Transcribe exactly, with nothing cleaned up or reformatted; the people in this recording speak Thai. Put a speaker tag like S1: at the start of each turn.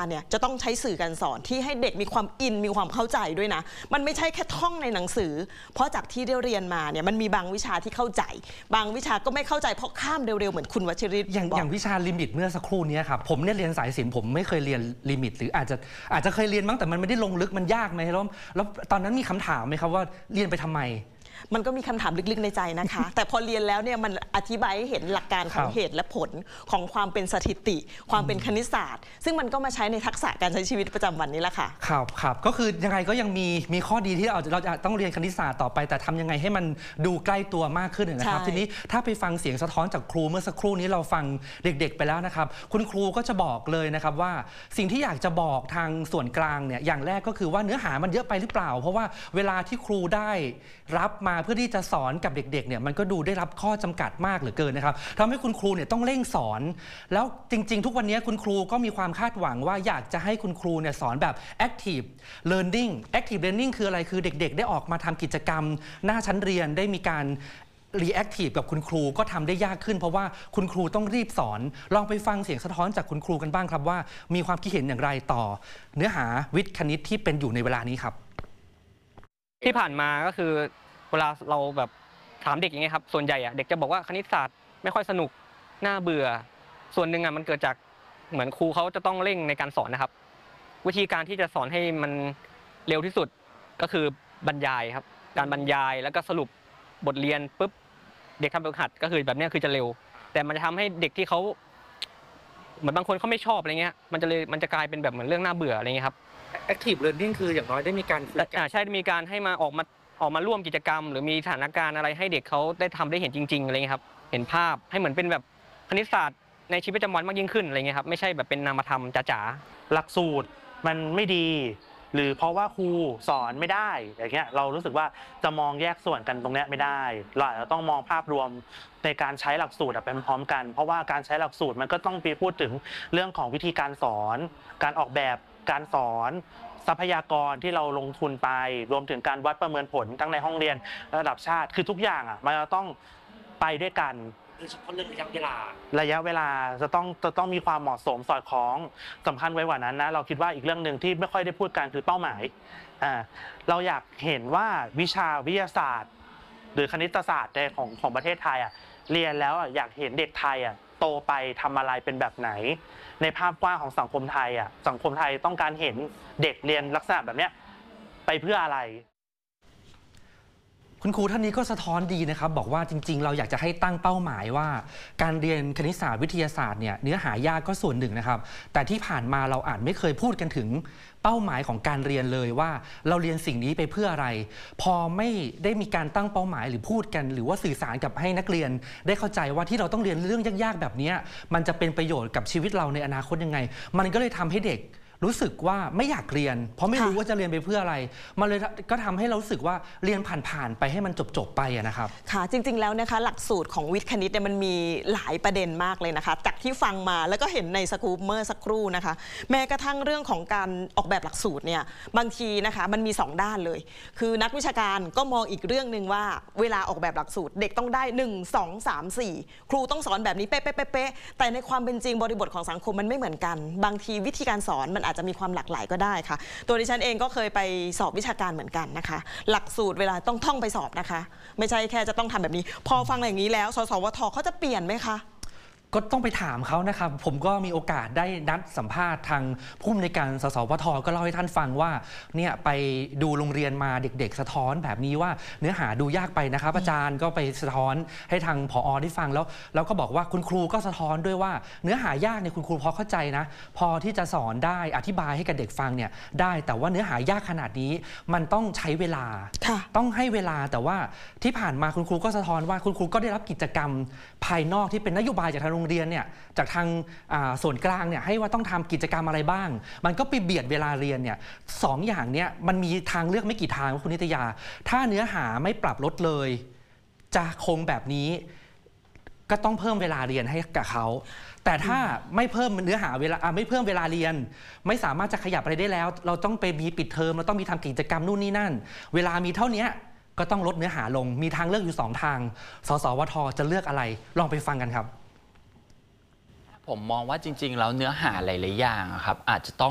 S1: เนี่ยจะต้องใช้สื่อการสอนที่ให้เด็กมีความอินมีความเข้าใจด้วยนะมันไม่ใช่แค่ท่องในหนังสือเพราะจากที่ได้เรียนมาเนี่ยมันมีบางวิชาที่เข้าใจบางวิชาก็ไม่เข้าใจเพราะข้ามเร็วๆเหมือนคุณวชิริต
S2: อย่างอย่างวิชาลิมิตเมื่อสักครู่นี้ครับผมเนี่ยเรียนสายศิลป์ผมไม่เคยเรียนลิมิตหรืออาจจะอาจจะเคยเรียนบ้างแต่มันไม่ได้ลงลึกมันยากไหมแล้วแล้วตอนนั้นมีคำถามไหมครับว่าเรียนไปทำไม
S1: มันก็มีคำถามลึกๆในใจนะคะ แต่พอเรียนแล้วเนี่ยมันอธิบายให้เห็นหลักการของเหตุและผลของความเป็นสถิติความเป็นคณิตศาสตร์ซึ่งมันก็มาใช้ในทักษะการใช้ชีวิตประจำวันนี้แหละค่ะ
S2: ครับครับก็คือยังไงก็ยังมีมีข้อดีที่เราเราจะต้องเรียนคณิตศาสตร์ต่อไปแต่ทำยังไงให้มันดูใกล้ตัวมากขึ้นนะครับทีนี้ถ้าไปฟังเสียงสะท้อนจากครูเมื่อสักครู่นี้เราฟังเด็กๆไปแล้วนะครับคุณครูก็จะบอกเลยนะครับว่าสิ่งที่อยากจะบอกทางส่วนกลางเนี่ยอย่างแรกก็คือว่าเนื้อหามันเยอะไปหรือเปล่าเพราะว่าเวลาที่ครูได้รับมาเพื่อที่จะสอนกับเด็กๆเนี่ยมันก็ดูได้รับข้อจำกัดมากเหลือเกินนะครับทำให้คุณครูเนี่ยต้องเร่งสอนแล้วจริงๆทุกวันนี้คุณครูก็มีความคาดหวังว่าอยากจะให้คุณครูเนี่ยสอนแบบ active learning active learning คืออะไรคือเด็กๆได้ออกมาทำกิจกรรมหน้าชั้นเรียนได้มีการรีแอคทีฟกับคุณครูก็ทำได้ยากขึ้นเพราะว่าคุณครูต้องรีบสอนลองไปฟังเสียงสะท้อนจากคุณครูกันบ้างครับว่ามีความคิดเห็นอย่างไรต่อเนื้อหาวิทย์คณิตที่เป็นอยู่ในเวลานี้ครับ
S3: ที่ผ่านมาก็คือเวลาเราแบบถามเด็กอย่างเงี้ยครับส่วนใหญ่อะเด็กจะบอกว่าคณิตศาสตร์ไม่ค่อยสนุกน่าเบื่อส่วนหนึ่งอะมันเกิดจากเหมือนครูเขาจะต้องเร่งในการสอนนะครับวิธีการที่จะสอนให้มันเร็วที่สุดก็คือบรรยายครับการบรรยายแล้วก็สรุปบทเรียนปุ๊บเด็กทำแบบหัดก็คือแบบนี้คือจะเร็วแต่มันจะทำให้เด็กที่เขาเหมือนบางคนเขาไม่ชอบอะไรเงี้ยมันจะเลยมันจะกลายเป็นแบบเหมือนเรื่องน่าเบื่ออะไรเงี้ยครับ
S2: active learning คืออย่างน้อยได้มีการ
S3: อ่าใช่มีการให้มาออกมาออกมาร่วมกิจกรรมหรือมีสถานการณ์อะไรให้เด็กเขาได้ทำได้เห็นจริงๆอะไรเงี้ยครับเห็นภาพให้เหมือนเป็นแบบคณิตศาสตร์ในชีวิตประจำวันมากยิ่งขึ้นอะไรเงี้ยครับไม่ใช่แบบเป็นนามธรรมจ๋า
S4: ๆหลักสูตรมันไม่ดีหรือเพราะว่าครูสอนไม่ได้อย่างเงี้ยเรารู้สึกว่าจะมองแยกส่วนกันตรงนี้ไม่ได้เราอาจจะต้องมองภาพรวมในการใช้หลักสูตรเป็นพร้อมกันเพราะว่าการใช้หลักสูตรมันก็ต้องไปพูดถึงเรื่องของวิธีการสอนการออกแบบการสอนทรัพยากรที่เราลงทุนไปรวมถึงการวัดประเมินผลทั้งในห้องเรียนระดับชาติคือทุกอย่างอ่ะมันจะต้องไปด้วยกัน
S2: โดยเฉพาะเรื่องระยะเวลา
S4: ระยะเวลาจะต้องจะต้องมีความเหมาะสมสอดคล้องสำคัญไว้กว่านั้นนะเราคิดว่าอีกเรื่องหนึ่งที่ไม่ค่อยได้พูดกันคือเป้าหมายอ่าเราอยากเห็นว่าวิชาวิทยาศาสตร์หรือคณิตศาสตร์ของของประเทศไทยอ่ะเรียนแล้วอยากเห็นเด็กไทยอ่ะโตไปทำอะไรเป็นแบบไหนในภาพกว้างของสังคมไทยอ่ะสังคมไทยต้องการเห็นเด็กเรียนลักษณะแบบเนี้ยไปเพื่ออะไร
S2: คุณครูท่านนี้ก็สะท้อนดีนะครับบอกว่าจริงๆเราอยากจะให้ตั้งเป้าหมายว่าการเรียนคณิตศาสตร์วิทยาศาสตร์เนี่ยเนื้อหายากก็ส่วนหนึ่งนะครับแต่ที่ผ่านมาเราอาจไม่เคยพูดกันถึงเป้าหมายของการเรียนเลยว่าเราเรียนสิ่งนี้ไปเพื่ออะไรพอไม่ได้มีการตั้งเป้าหมายหรือพูดกันหรือว่าสื่อสารกับให้นักเรียนได้เข้าใจว่าที่เราต้องเรียนเรื่องยากๆแบบนี้มันจะเป็นประโยชน์กับชีวิตเราในอนาคตยังไงมันก็เลยทำให้เด็กรู้สึกว่าไม่อยากเรียนเพราะไม่รู้ว่าจะเรียนไปเพื่ออะไรมันเลยก็ทำให้เรารู้สึกว่าเรียนผ่านๆไปให้มันจบๆไปนะครับ
S1: ค่ะจริงๆแล้วนะคะหลักสูตรของวิทย์คณิตเนี่ยมันมีหลายประเด็นมากเลยนะคะจากที่ฟังมาแล้วก็เห็นในสกู๊ปเมื่อสักครู่นะคะแม้กระทั่งเรื่องของการออกแบบหลักสูตรเนี่ยบางทีนะคะมันมีสองด้านเลยคือนักวิชาการก็มองอีกเรื่องหนึ่งว่าเวลาออกแบบหลักสูตรเด็กต้องได้หนึ่ง สอง สาม สี่ครูต้องสอนแบบนี้เป๊ะๆๆแต่ในความเป็นจริงบริบทของสังคมมันไม่เหมือนกันบางทีวิธีการสอนมันอาจจะมีความหลากหลายก็ได้ค่ะตัวดิฉันเองก็เคยไปสอบวิชาการเหมือนกันนะคะหลักสูตรเวลาต้องท่องไปสอบนะคะไม่ใช่แค่จะต้องทำแบบนี้พอฟังอย่างนี้แล้วสสวทเขาจะเปลี่ยนไหมคะ
S2: ก็ต้องไปถามเขานะครับผมก็มีโอกาสได้นัดสัมภาษณ์ทางผู้อำนวยการสสวทก็เล่าให้ท่านฟังว่าเนี่ยไปดูโรงเรียนมาเด็กๆสะท้อนแบบนี้ว่าเนื้อหาดูยากไปนะครับอาจารย์ก็ไปสะท้อนให้ทางผอ.ได้ฟังแล้วแล้วก็บอกว่าคุณครูก็สะท้อนด้วยว่าเนื้อหายากเนี่ยคุณครูพอเข้าใจนะพอที่จะสอนได้อธิบายให้กับเด็กฟังเนี่ยได้แต่ว่าเนื้อหายากขนาดนี้มันต้องใช้เวลาต้องให้เวลาแต่ว่าที่ผ่านมาคุณครูก็สะท้อนว่าคุณครูก็ได้รับกิจกรรมภายนอกที่เป็นนโยบายจากทางโรงเรียนเนี่ยจากทางส่วนกลางเนี่ยให้ว่าต้องทำกิจกรรมอะไรบ้างมันก็ไปเบียดเวลาเรียนเนี่ยสองอย่างเนี้ยมันมีทางเลือกไม่กี่ทางคุณนิตยาถ้าเนื้อหาไม่ปรับลดเลยจะคงแบบนี้ก็ต้องเพิ่มเวลาเรียนให้กับเขาแต่ถ้าไม่เพิ่มเนื้อหาเวลาไม่เพิ่มเวลาเรียนไม่สามารถจะขยับอะไรได้แล้วเราต้องไปมีปิดเทอมเราต้องมีทำกิจกรรมนู่นนี่นั่นเวลามีเท่านี้ก็ต้องลดเนื้อหาลงมีทางเลือกอยู่สองทางสสวทจะเลือกอะไรลองไปฟังกันครับ
S5: ผมมองว่าจริงๆแล้วเนื้อหาหลายๆอย่างครับอาจจะต้อง